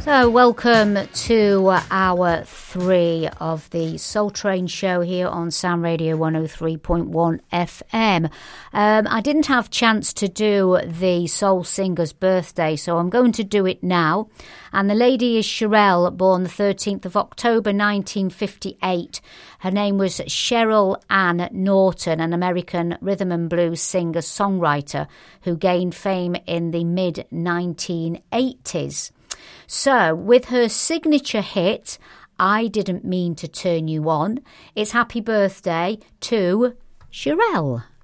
So welcome to hour 3 of the Soul Train show here on Sound Radio 103.1 FM. I didn't have chance to do the soul singer's birthday, so I'm going to do it now. And the lady is Cherelle, born the 13th of October 1958. Her name was Cheryl Ann Norton, an American rhythm and blues singer-songwriter who gained fame in the mid-1980s. So, with her signature hit, I Didn't Mean to Turn You On, it's happy birthday to Cherelle.